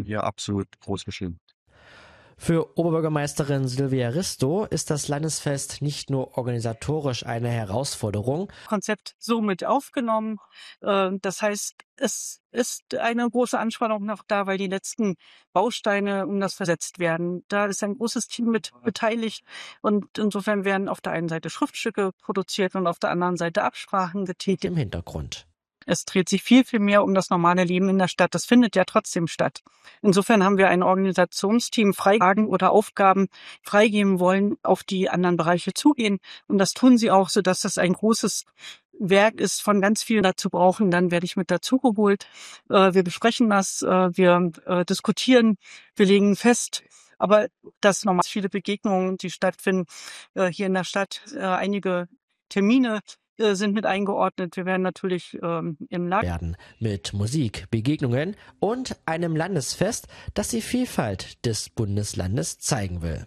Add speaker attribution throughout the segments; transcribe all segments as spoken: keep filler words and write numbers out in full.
Speaker 1: hier absolut groß geschrieben.
Speaker 2: Für Oberbürgermeisterin Silvia Risto ist das Landesfest nicht nur organisatorisch eine Herausforderung.
Speaker 3: Konzept so mit aufgenommen. Das heißt, es ist eine große Anspannung noch da, weil die letzten Bausteine um das versetzt werden. Da ist ein großes Team mit beteiligt und insofern werden auf der einen Seite Schriftstücke produziert und auf der anderen Seite Absprachen getätigt.
Speaker 2: Im Hintergrund.
Speaker 3: Es dreht sich viel, viel mehr um das normale Leben in der Stadt. Das findet ja trotzdem statt. Insofern haben wir ein Organisationsteam Freigaben oder Aufgaben freigeben wollen, auf die anderen Bereiche zugehen. Und das tun sie auch, sodass das ein großes Werk ist, von ganz vielen dazu brauchen. Dann werde ich mit dazugeholt. Wir besprechen das, wir diskutieren, wir legen fest. Aber dass nochmal viele Begegnungen, die stattfinden hier in der Stadt, einige Termine sind mit eingeordnet. Wir werden natürlich ähm, im Lager
Speaker 2: werden mit Musik, Begegnungen und einem Landesfest, das die Vielfalt des Bundeslandes zeigen will.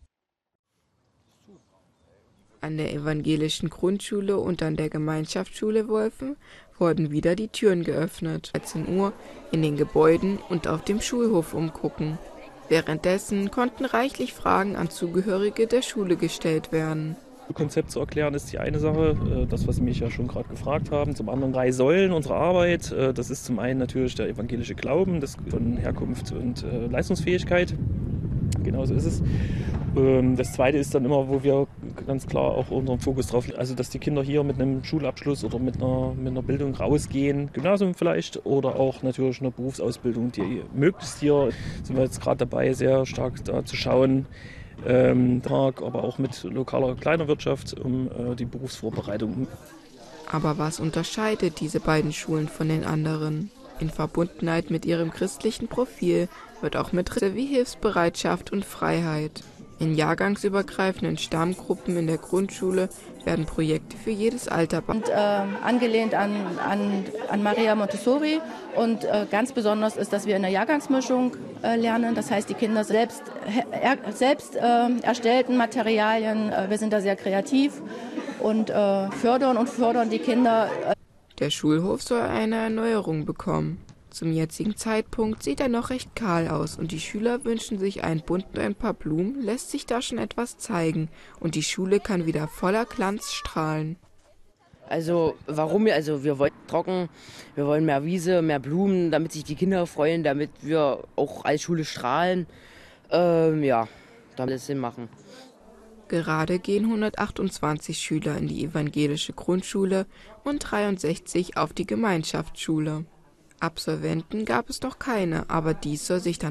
Speaker 4: An der evangelischen Grundschule und an der Gemeinschaftsschule Wolfen wurden wieder die Türen geöffnet. dreizehn Uhr in den Gebäuden und auf dem Schulhof umgucken. Währenddessen konnten reichlich Fragen an Zugehörige der Schule gestellt werden.
Speaker 5: Konzept zu erklären ist die eine Sache, das, was Sie mich ja schon gerade gefragt haben. Zum anderen drei Säulen unserer Arbeit. Das ist zum einen natürlich der evangelische Glauben, das von Herkunft und Leistungsfähigkeit. Genauso ist es. Das zweite ist dann immer, wo wir ganz klar auch unseren Fokus drauf legen, also dass die Kinder hier mit einem Schulabschluss oder mit einer, mit einer Bildung rausgehen, Gymnasium vielleicht, oder auch natürlich eine Berufsausbildung, die möglichst hier, sind wir jetzt gerade dabei, sehr stark da zu schauen, Ähm, aber auch mit lokaler kleiner Wirtschaft um äh, die Berufsvorbereitung.
Speaker 4: Aber was unterscheidet diese beiden Schulen von den anderen? In Verbundenheit mit ihrem christlichen Profil wird auch mit wie Hilfsbereitschaft und Freiheit. In jahrgangsübergreifenden Stammgruppen in der Grundschule werden Projekte für jedes Alter
Speaker 6: und, äh, angelehnt an, an, an Maria Montessori. Und äh, ganz besonders ist, dass wir in der Jahrgangsmischung äh, lernen. Das heißt, die Kinder selbst, er, selbst äh, erstellten Materialien. Äh, wir sind da sehr kreativ und äh, fördern und fördern die Kinder. Äh.
Speaker 4: Der Schulhof soll eine Erneuerung bekommen. Zum jetzigen Zeitpunkt sieht er noch recht kahl aus und die Schüler wünschen sich einen Bund und ein paar Blumen, lässt sich da schon etwas zeigen und die Schule kann wieder voller Glanz strahlen.
Speaker 7: Also warum? Also wir wollen trocken, wir wollen mehr Wiese, mehr Blumen, damit sich die Kinder freuen, damit wir auch als Schule strahlen. Ähm, ja, damit es Sinn machen.
Speaker 4: Gerade gehen hundertachtundzwanzig Schüler in die evangelische Grundschule und dreiundsechzig auf die Gemeinschaftsschule. Absolventen gab es noch keine, aber dies soll sich dann